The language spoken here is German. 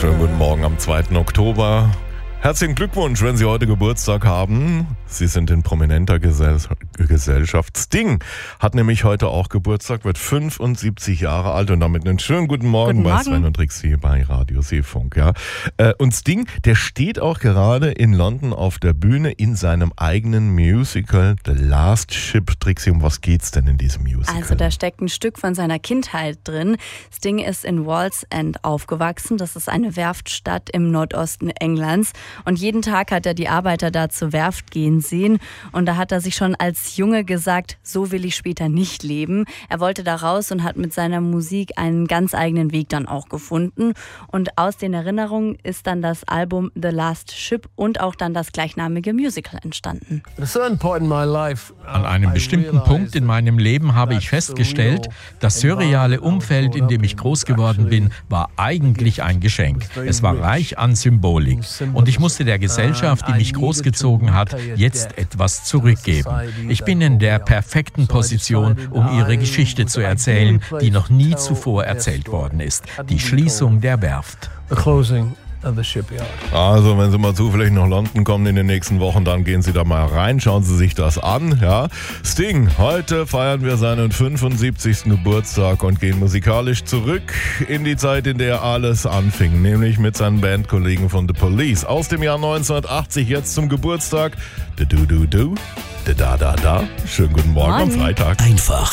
Schönen guten Morgen am 2. Oktober. Herzlichen Glückwunsch, wenn Sie heute Geburtstag haben. Sie sind in prominenter Gesellschaft. Sting hat nämlich heute auch Geburtstag, wird 75 Jahre alt und damit einen schönen guten Morgen bei Sven und Trixie bei Radio Seefunk. Ja. Und Sting, der steht auch gerade in London auf der Bühne in seinem eigenen Musical The Last Ship. Trixie, um was geht's denn in diesem Musical? Also da steckt ein Stück von seiner Kindheit drin. Sting ist in Wallsend aufgewachsen. Das ist eine Werftstadt im Nordosten Englands. Und jeden Tag hat er die Arbeiter da zur Werft gehen sehen. Und da hat er sich schon als Junge gesagt, so will ich später nicht leben. Er wollte da raus und hat mit seiner Musik einen ganz eigenen Weg dann auch gefunden. Und aus den Erinnerungen ist dann das Album The Last Ship und auch dann das gleichnamige Musical entstanden. An einem bestimmten Punkt in meinem Leben habe ich festgestellt, das surreale Umfeld, in dem ich groß geworden bin, war eigentlich ein Geschenk. Es war reich an Symbolik. Und ich musste der Gesellschaft, die mich großgezogen hat, jetzt etwas zurückgeben. Ich bin in der perfekten Position, um ihre Geschichte zu erzählen, die noch nie zuvor erzählt worden ist. Die Schließung der Werft. Also, wenn Sie mal zufällig nach London kommen in den nächsten Wochen, dann gehen Sie da mal rein, schauen Sie sich das an. Ja. Sting, heute feiern wir seinen 75. Geburtstag und gehen musikalisch zurück in die Zeit, in der alles anfing, nämlich mit seinen Bandkollegen von The Police. Aus dem Jahr 1980 jetzt zum Geburtstag. Da-da-da-da. Schönen guten Morgen am Freitag. Einfach